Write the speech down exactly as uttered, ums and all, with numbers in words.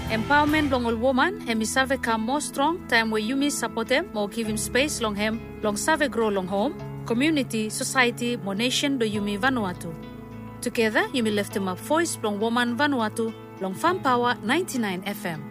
Empowerment long all woman, hemi save come more strong, time where you miss support them, more give him space long hem, long save grow long home, community, society, more nation do you me Vanuatu. Together, you may lift him up voice long woman Vanuatu, long Farm Power ninety-nine F M.